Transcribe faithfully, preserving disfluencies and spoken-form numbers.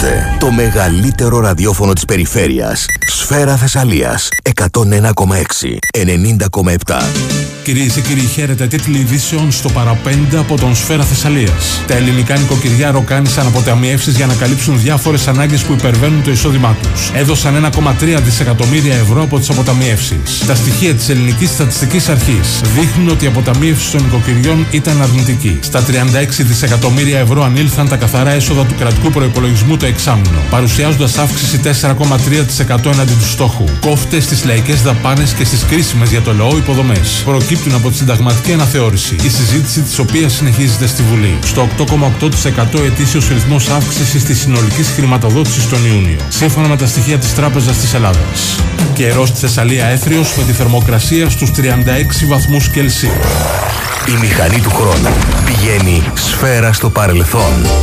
Ακούτε το μεγαλύτερο ραδιόφωνο της περιφέρειας. Σφαίρα Θεσσαλίας εκατόν ένα κόμμα έξι, ενενήντα κόμμα επτά. Κυρίες και κύριοι, χαίρετε. Τίτλοι ειδήσεων στο παραπέντε από τον Σφαίρα Θεσσαλίας. Τα ελληνικά νοικοκυριά ροκάνησαν αποταμιεύσεις για να καλύψουν διάφορες ανάγκες που υπερβαίνουν το εισόδημά τους. Έδωσαν ένα κόμμα τρία δισεκατομμύρια ευρώ από τις αποταμιεύσεις. Τα στοιχεία της Ελληνικής Στατιστικής Αρχής δείχνουν ότι η αποταμίευση των νοικοκυριών ήταν αρνητική. Στα τριάντα έξι δισεκατομμύρια ευρώ ανήλθαν τα καθαρά έσοδα του κρατικού προϋπολογισμού το εξάμηνο, παρουσιάζοντας αύξηση τέσσερα κόμμα τρία τοις εκατό έναντι του στόχου. Κόφτες στις λαϊκές δαπάνες και στις κρίσιμες για το λαό υποδομές προκύπτουν από τη συνταγματική αναθεώρηση, η συζήτηση της οποίας συνεχίζεται στη Βουλή. Στο οκτώ κόμμα οκτώ τοις εκατό ετήσιος ρυθμός αύξησης της συνολικής χρηματοδότησης τον Ιούνιο, σύμφωνα με τα στοιχεία της Τράπεζας της Ελλάδας. Καιρός στη Θεσσαλία έθριος με τη θερμοκρασία στους τριάντα έξι βαθμούς Κελσίου. Η μηχανή του χρόνου πηγαίνει σφαίρα στο παρελθόν.